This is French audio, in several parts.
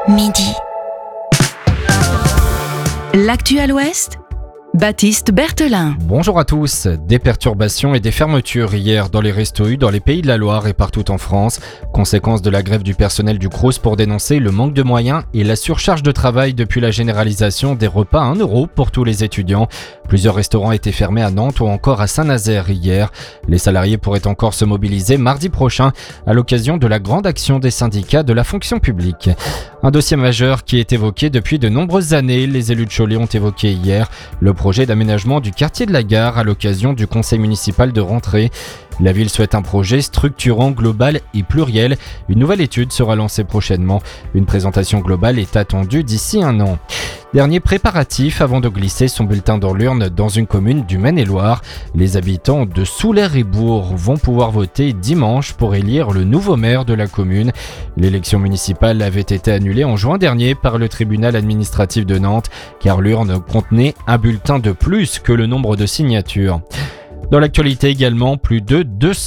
Midi. L'actu à l'Ouest, Baptiste Berthelin. Bonjour à tous. Des perturbations et des fermetures hier dans les restos U dans les Pays de la Loire et partout en France. Conséquence de la grève du personnel du Crous pour dénoncer le manque de moyens et la surcharge de travail depuis la généralisation des repas à 1 € pour tous les étudiants. Plusieurs restaurants étaient fermés à Nantes ou encore à Saint-Nazaire hier. Les salariés pourraient encore se mobiliser mardi prochain à l'occasion de la grande action des syndicats de la fonction publique. Un dossier majeur qui est évoqué depuis de nombreuses années. Les élus de Cholet ont évoqué hier le projet d'aménagement du quartier de la Gare à l'occasion du conseil municipal de rentrée. La ville souhaite un projet structurant, global et pluriel. Une nouvelle étude sera lancée prochainement. Une présentation globale est attendue d'ici 1 an. Dernier préparatif avant de glisser son bulletin dans l'urne dans une commune du Maine-et-Loire. Les habitants de Soulaire-et-Bourg vont pouvoir voter dimanche pour élire le nouveau maire de la commune. L'élection municipale avait été annulée en juin dernier par le tribunal administratif de Nantes car l'urne contenait un bulletin de plus que le nombre de signatures. Dans l'actualité également, plus de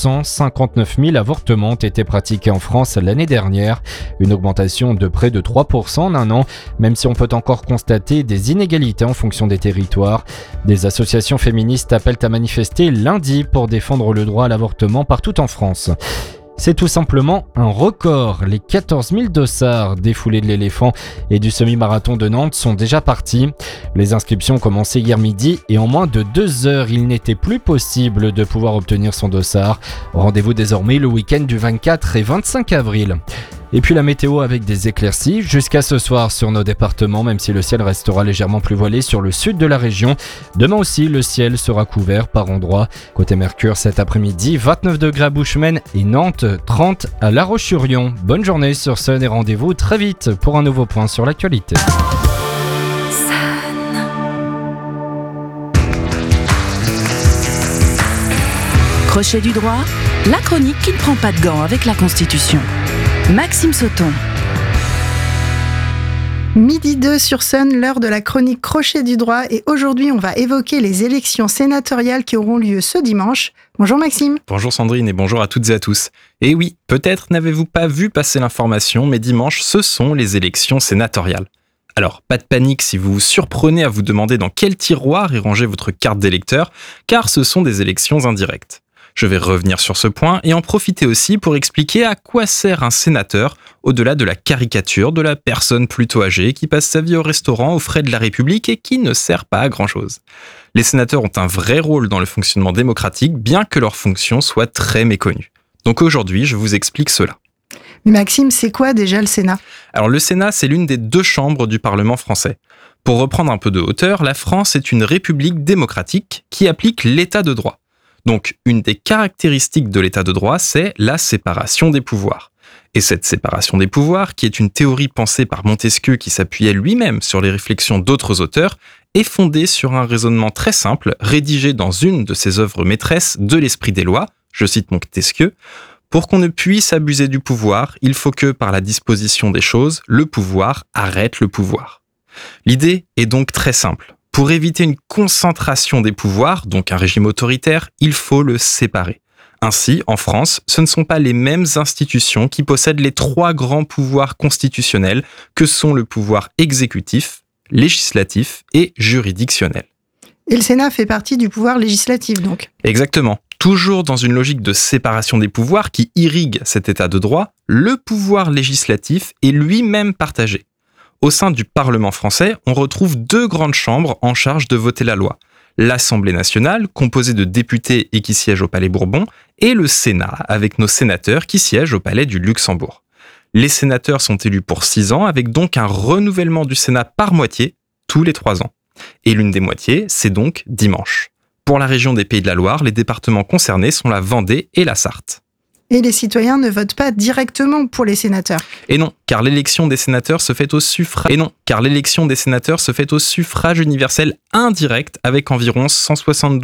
259 000 avortements ont été pratiqués en France l'année dernière. Une augmentation de près de 3% en 1 an, même si on peut encore constater des inégalités en fonction des territoires. Des associations féministes appellent à manifester lundi pour défendre le droit à l'avortement partout en France. C'est tout simplement un record. Les 14 000 dossards défoulés de l'éléphant et du semi-marathon de Nantes sont déjà partis. Les inscriptions ont commencé hier midi et en moins de 2 heures, il n'était plus possible de pouvoir obtenir son dossard. Rendez-vous désormais le week-end du 24 et 25 avril. Et puis la météo avec des éclaircies jusqu'à ce soir sur nos départements, même si le ciel restera légèrement plus voilé sur le sud de la région. Demain aussi, le ciel sera couvert par endroits. Côté Mercure, cet après-midi, 29 degrés à Bouchemen et Nantes, 30 à La Roche-sur-Yon. Bonne journée sur Sun et rendez-vous très vite pour un nouveau point sur l'actualité. Crochet du droit, la chronique qui ne prend pas de gants avec la Constitution. Maxime Sauton. Midi 2 sur Sun, l'heure de la chronique Crochet du droit et aujourd'hui on va évoquer les élections sénatoriales qui auront lieu ce dimanche. Bonjour Maxime. Bonjour Sandrine et bonjour à toutes et à tous. Et oui, peut-être n'avez-vous pas vu passer l'information, mais dimanche ce sont les élections sénatoriales. Alors, pas de panique si vous vous surprenez à vous demander dans quel tiroir est rangée votre carte d'électeur, car ce sont des élections indirectes. Je vais revenir sur ce point et en profiter aussi pour expliquer à quoi sert un sénateur, au-delà de la caricature de la personne plutôt âgée qui passe sa vie au restaurant aux frais de la République et qui ne sert pas à grand-chose. Les sénateurs ont un vrai rôle dans le fonctionnement démocratique, bien que leur fonction soit très méconnue. Donc aujourd'hui, je vous explique cela. Mais Maxime, c'est quoi déjà le Sénat ? Alors le Sénat, c'est l'une des 2 chambres du Parlement français. Pour reprendre un peu de hauteur, la France est une république démocratique qui applique l'état de droit. Donc, une des caractéristiques de l'état de droit, c'est la séparation des pouvoirs. Et cette séparation des pouvoirs, qui est une théorie pensée par Montesquieu qui s'appuyait lui-même sur les réflexions d'autres auteurs, est fondée sur un raisonnement très simple, rédigé dans une de ses œuvres maîtresses de l'esprit des lois, je cite Montesquieu, « Pour qu'on ne puisse abuser du pouvoir, il faut que, par la disposition des choses, le pouvoir arrête le pouvoir. » L'idée est donc très simple. Pour éviter une concentration des pouvoirs, donc un régime autoritaire, il faut le séparer. Ainsi, en France, ce ne sont pas les mêmes institutions qui possèdent les 3 grands pouvoirs constitutionnels que sont le pouvoir exécutif, législatif et juridictionnel. Et le Sénat fait partie du pouvoir législatif donc ? Exactement. Toujours dans une logique de séparation des pouvoirs qui irrigue cet état de droit, le pouvoir législatif est lui-même partagé. Au sein du Parlement français, on retrouve 2 grandes chambres en charge de voter la loi. L'Assemblée nationale, composée de députés et qui siège au Palais Bourbon, et le Sénat, avec nos sénateurs qui siègent au Palais du Luxembourg. Les sénateurs sont élus pour 6 ans, avec donc un renouvellement du Sénat par moitié, tous les 3 ans. Et l'une des moitiés, c'est donc dimanche. Pour la région des Pays de la Loire, les départements concernés sont la Vendée et la Sarthe. Et les citoyens ne votent pas directement pour les sénateurs. Et non, car l'élection des sénateurs se fait au suffrage universel indirect avec environ 172